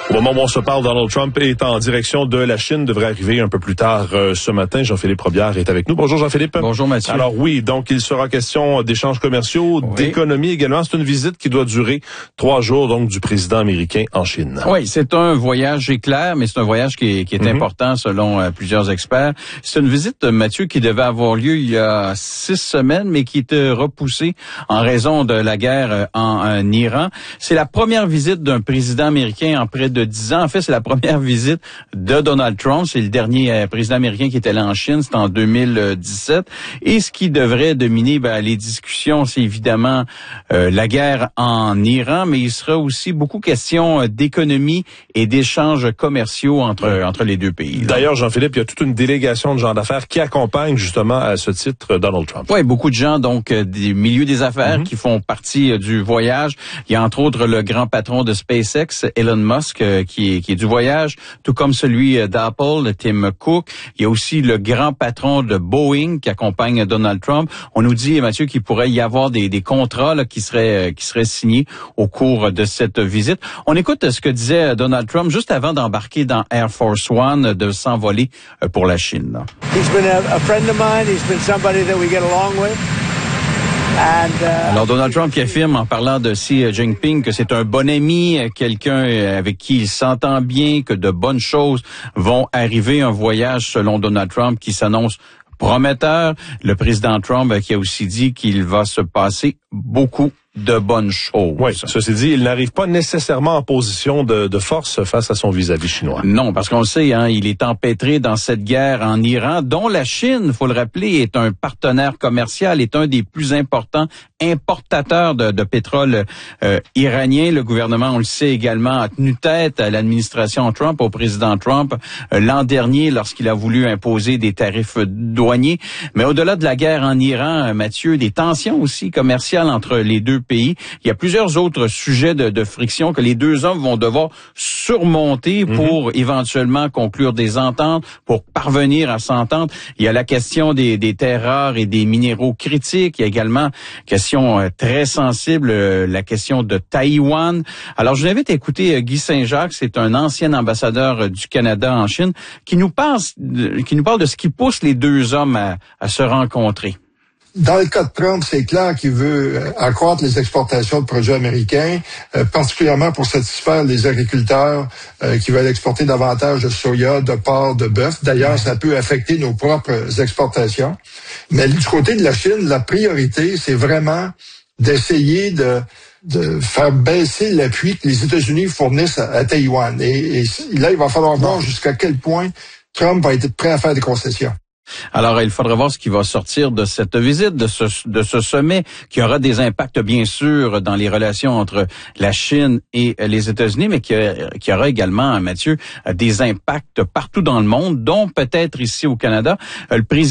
Au moment où on se parle, Donald Trump est en direction de la Chine, devrait arriver un peu plus tard ce matin. Jean-Philippe Robillard est avec nous. Bonjour Jean-Philippe. Bonjour Mathieu. Alors oui, donc il sera question d'échanges commerciaux, d'économie également. C'est une visite qui doit durer 3 jours donc du président américain en Chine. Oui, c'est un voyage éclair, mais c'est un voyage qui est important selon plusieurs experts. C'est une visite, Mathieu, qui devait avoir lieu il y a 6 semaines, mais qui était repoussée en raison de la guerre en Iran. C'est la première visite d'un président américain en près de 10 ans. En fait, c'est la première visite de Donald Trump. C'est le dernier président américain qui était allé en Chine. C'était en 2017. Et ce qui devrait dominer les discussions, c'est évidemment la guerre en Iran, mais il sera aussi beaucoup question d'économie et d'échanges commerciaux entre les deux pays. D'ailleurs, Jean-Philippe, il y a toute une délégation de gens d'affaires qui accompagnent justement à ce titre Donald Trump. Oui, beaucoup de gens donc des milieux des affaires qui font partie du voyage. Il y a entre autres le grand patron de SpaceX, Elon Musk, qui est du voyage, tout comme celui d'Apple, Tim Cook. Il y a aussi le grand patron de Boeing qui accompagne Donald Trump. On nous dit, Mathieu, qu'il pourrait y avoir des contrats qui seraient signés au cours de cette visite. On écoute ce que disait Donald Trump juste avant d'embarquer dans Air Force One, de s'envoler pour la Chine. He's been a friend of mine. He's been somebody that we get along with. Alors, Donald Trump qui affirme, en parlant de Xi Jinping, que c'est un bon ami, quelqu'un avec qui il s'entend bien, que de bonnes choses vont arriver. Un voyage, selon Donald Trump, qui s'annonce prometteur. Le président Trump qui a aussi dit qu'il va se passer beaucoup de bonnes choses. Oui, ceci dit, il n'arrive pas nécessairement en position de force face à son vis-à-vis chinois. Non, parce qu'on le sait, il est empêtré dans cette guerre en Iran, dont la Chine, faut le rappeler, est un partenaire commercial, est un des plus importants importateurs de pétrole iranien. Le gouvernement, on le sait également, a tenu tête à l'administration Trump, au président Trump, l'an dernier, lorsqu'il a voulu imposer des tarifs douaniers. Mais au-delà de la guerre en Iran, Mathieu, des tensions aussi commerciales entre les deux pays. Il y a plusieurs autres sujets de friction que les deux hommes vont devoir surmonter pour éventuellement conclure des ententes, pour parvenir à s'entendre. Il y a la question des terres rares et des minéraux critiques. Il y a également question très sensible, la question de Taïwan. Alors, je vous invite à écouter Guy Saint-Jacques, c'est un ancien ambassadeur du Canada en Chine, qui nous parle de ce qui pousse les deux hommes à se rencontrer. Dans le cas de Trump, c'est clair qu'il veut accroître les exportations de produits américains, particulièrement pour satisfaire les agriculteurs qui veulent exporter davantage de soya, de porc, de bœuf. D'ailleurs, ça peut affecter nos propres exportations. Mais du côté de la Chine, la priorité, c'est vraiment d'essayer de faire baisser l'appui que les États-Unis fournissent à Taïwan. Et là, il va falloir voir jusqu'à quel point Trump va être prêt à faire des concessions. Alors, il faudra voir ce qui va sortir de cette visite, de ce sommet, qui aura des impacts, bien sûr, dans les relations entre la Chine et les États-Unis, mais qui aura également, Mathieu, des impacts partout dans le monde, dont peut-être ici au Canada. Le président